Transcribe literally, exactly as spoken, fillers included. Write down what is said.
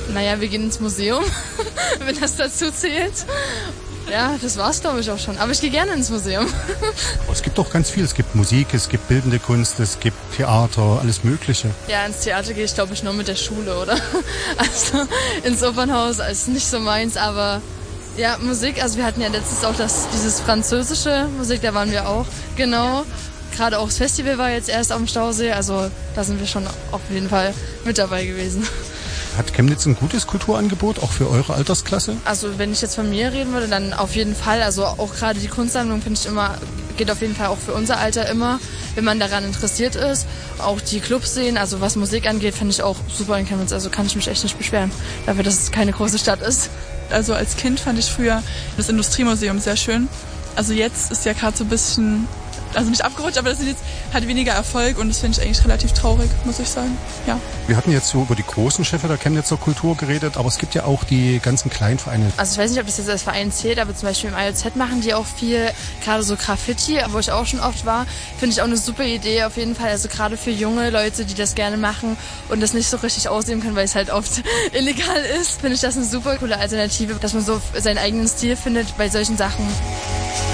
Naja, wir gehen ins Museum, wenn das dazu zählt. Ja, das war's, glaube ich, auch schon. Aber ich gehe gerne ins Museum. Es gibt doch ganz viel. Es gibt Musik, es gibt bildende Kunst, es gibt Theater, alles Mögliche. Ja, ins Theater gehe ich, glaube ich, nur mit der Schule, oder? Also ins Opernhaus ist nicht so meins, aber ja, Musik, also wir hatten ja letztens auch das, dieses französische Musik, da waren wir auch, genau. Gerade auch das Festival war jetzt erst am Stausee, also da sind wir schon auf jeden Fall mit dabei gewesen. Hat Chemnitz ein gutes Kulturangebot, auch für eure Altersklasse? Also wenn ich jetzt von mir reden würde, dann auf jeden Fall. Also auch gerade die Kunstsammlung finde ich immer, geht auf jeden Fall auch für unser Alter immer, wenn man daran interessiert ist. Auch die Clubs sehen, also was Musik angeht, finde ich auch super in Chemnitz. Also kann ich mich echt nicht beschweren, dafür, dass es keine große Stadt ist. Also als Kind fand ich früher das Industriemuseum sehr schön. Also jetzt ist ja gerade so ein bisschen, also nicht abgerutscht, aber das ist jetzt, hat weniger Erfolg und das finde ich eigentlich relativ traurig, muss ich sagen. Ja. Wir hatten jetzt so über die großen Schiffe der Chemnitzer Kultur geredet, aber es gibt ja auch die ganzen Kleinvereine. Also ich weiß nicht, ob das jetzt als Verein zählt, aber zum Beispiel im I O Z machen die auch viel, gerade so Graffiti, wo ich auch schon oft war, finde ich auch eine super Idee auf jeden Fall. Also gerade für junge Leute, die das gerne machen und das nicht so richtig ausleben können, weil es halt oft illegal ist, finde ich das eine super coole Alternative, dass man so seinen eigenen Stil findet bei solchen Sachen.